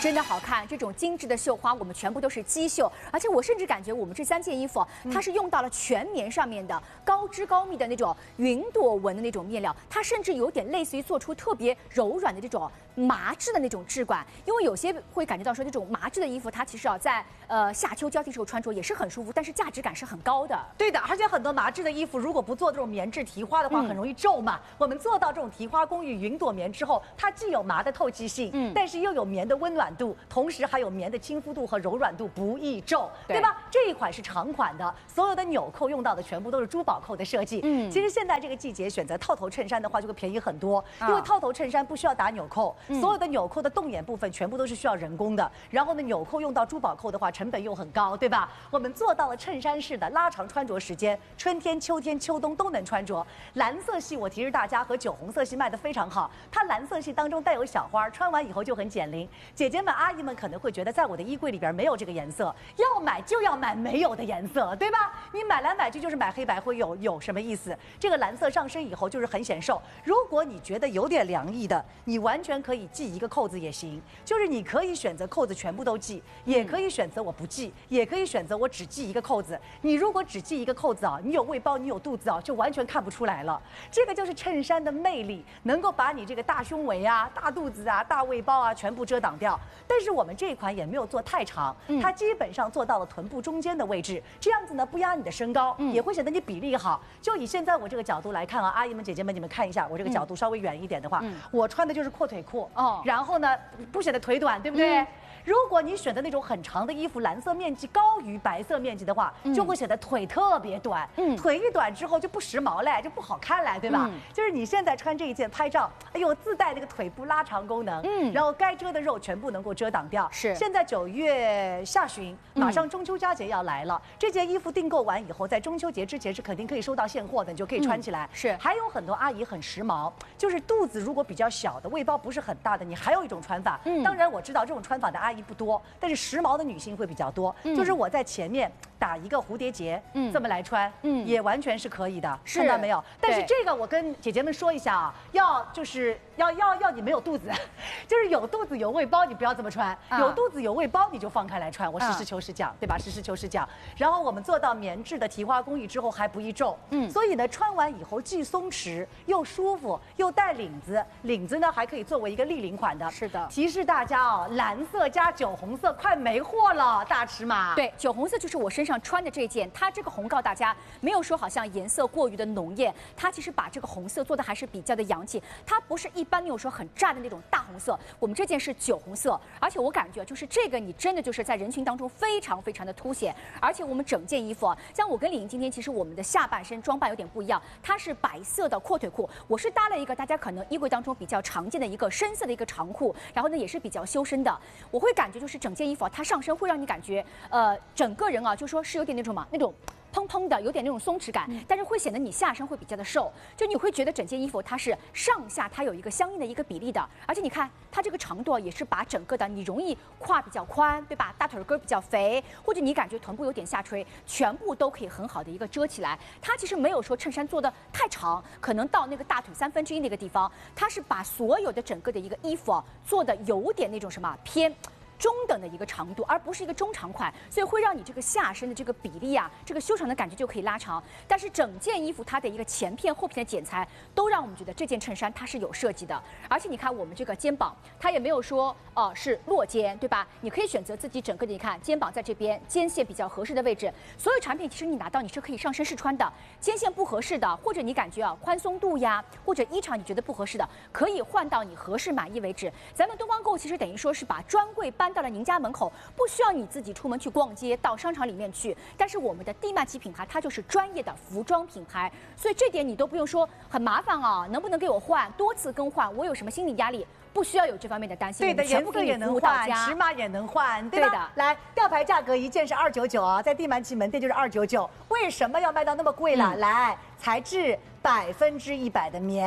真的好看，这种精致的绣花，我们全部都是机绣，而且我甚至感觉我们这3件衣服，它是用到了全棉上面的高织高密的那种云朵纹的那种面料，它甚至有点类似于做出特别柔软的这种麻质的那种质感，因为有些会感觉到说，这种麻质的衣服，它其实在夏秋交替时候穿着也是很舒服，但是价值感是很高的。 对的，而且很多麻质的衣服，如果不做这种棉质提花的话，很容易皱嘛。我们做到这种提花工艺云朵棉之后，它既有麻的透气性，但是又有棉的温暖度，同时还有棉的亲肤度和柔软度，不易皱，对吧？这一款是长款的，所有的纽扣用到的全部都是珠宝扣的设计。其实现在这个季节选择套头衬衫的话，就会便宜很多，因为套头衬衫不需要打纽扣，所有的纽扣的动眼部分全部都是需要人工的。然后呢，纽扣用到珠宝扣的话，成本又很高，对吧？我们做到了衬衫式的拉长穿着时间，春天、秋天、秋冬都能穿着。蓝色系我提示大家和酒红色系卖得非常好，它蓝色系当中带有小花，穿完以后就很减龄。姐姐们、阿姨们可能会觉得，在我的衣柜里边没有这个颜色，要买就要买没有的颜色，对吧？你买来买去就是买黑白灰，有什么意思？这个蓝色上身以后就是很显瘦。如果你觉得有点凉意的，你完全可以系一个扣子也行，就是你可以选择扣子全部都系，也可以选择我不系，也可以选择我只系一个扣子。你如果只系一个扣子啊，你有胃包，你有肚子啊，就完全看不出来了。这个就是衬衫的魅力，能够把你这个大胸围啊、大肚子啊、大胃包啊全部遮挡掉。但是我们这一款也没有做太长，它基本上做到了臀部中间的位置，这样子呢不压你的身高，也会显得你比例好。就以现在我这个角度来看啊，阿姨们、姐姐们，你们看一下，我这个角度稍微远一点的话，我穿的就是阔腿裤，然后呢不显得腿短，对不对？如果你选择那种很长的衣服，蓝色面积高于白色面积的话，就会显得腿特别短。腿一短之后就不时髦嘞，就不好看嘞，对吧？就是你现在穿这一件拍照，哎呦，自带那个腿部拉长功能，然后该遮的肉全部能够遮挡掉。是。现在9月下旬，马上中秋佳节要来了，这件衣服订购完以后，在中秋节之前是肯定可以收到现货的，你就可以穿起来。是。还有很多阿姨很时髦，就是肚子如果比较小的，胃包不是很大的，你还有一种穿法。当然我知道这种穿法的阿姨不多，但是时髦的女性会比较多。就是我在前面打一个蝴蝶结，这么来穿，也完全是可以的，看到没有？但是这个我跟姐姐们说一下啊，要你没有肚子，就是有肚子有胃包你不要这么穿，有肚子有胃包你就放开来穿。我实事求是讲，对吧？实事求是讲。然后我们做到棉质的提花工艺之后还不易皱，所以呢穿完以后既松弛又舒服，又带领子，领子呢还可以作为一个立领款的。是的。提示大家哦，蓝色加酒红色快没货了，大尺码。对，酒红色就是我身上穿的这件，它这个红告大家没有说好像颜色过于的浓艳，它其实把这个红色做的还是比较的洋气，它不是一般那种说很炸的那种大红色。我们这件是酒红色，而且我感觉就是这个你真的就是在人群当中非常非常的凸显，而且我们整件衣服，像我跟李莹今天其实我们的下半身装扮有点不一样，它是白色的阔腿裤，我是搭了一个大家可能衣柜当中比较常见的一个深色的一个长裤，然后呢也是比较修身的，我会感觉就是整件衣服它上身会让你感觉整个人啊就说是有点那种嘛那种蓬蓬的，有点那种松弛感，但是会显得你下身会比较的瘦，就你会觉得整件衣服它是上下它有一个相应的一个比例的，而且你看它这个长度也是把整个的你容易胯比较宽，对吧？大腿根比较肥，或者你感觉臀部有点下垂，全部都可以很好的一个遮起来。它其实没有说衬衫做的太长，可能到那个大腿1/3那个地方，它是把所有的整个的一个衣服做的有点那种什么偏中等的一个长度，而不是一个中长款，所以会让你这个下身的这个比例啊，这个修长的感觉就可以拉长。但是整件衣服它的一个前片后片的剪裁，都让我们觉得这件衬衫它是有设计的。而且你看我们这个肩膀，它也没有说是落肩，对吧？你可以选择自己整个的，你看肩膀在这边，肩线比较合适的位置。所有产品其实你拿到你是可以上身试穿的，肩线不合适的，或者你感觉宽松度呀，或者衣长你觉得不合适的，可以换到你合适满意为止。咱们东方购其实等于说是把专柜搬到了您家门口，不需要你自己出门去逛街，到商场里面去。但是我们的蒂曼奇品牌，它就是专业的服装品牌，所以这点你都不用说很麻烦啊，能不能给我换多次更换？我有什么心理压力？不需要有这方面的担心。对的，颜色也能换，尺码也能换，对吧？对的。来，吊牌价格一件是299啊，在蒂曼奇门店就是299。为什么要卖到那么贵了？来，材质100%的棉。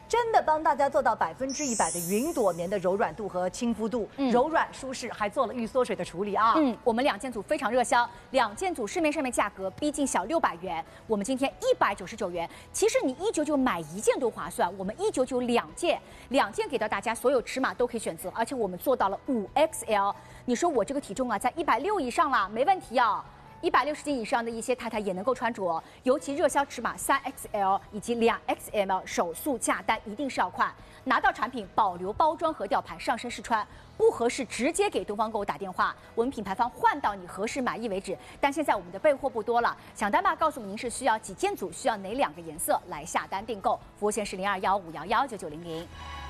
真的帮大家做到100%的云朵棉的柔软度和亲肤度，柔软舒适，还做了预缩水的处理啊。 我们2件组非常热销，2件组市面上面价格逼近小600元，我们今天199元。其实你199买1件都划算，我们1992件给到大家，所有尺码都可以选择，而且我们做到了5XL。你说我这个体重啊，在160以上了，没问题啊。160斤以上的一些太太也能够穿着，尤其热销尺码3XL以及2XL，手速下单一定是要快。拿到产品保留包装盒吊牌，上身试穿，不合适直接给东方购物打电话，我们品牌方换到你合适满意为止。但现在我们的备货不多了，抢单吧，告诉我们您是需要几件组，需要哪2个颜色来下单订购。服务线是0215119900。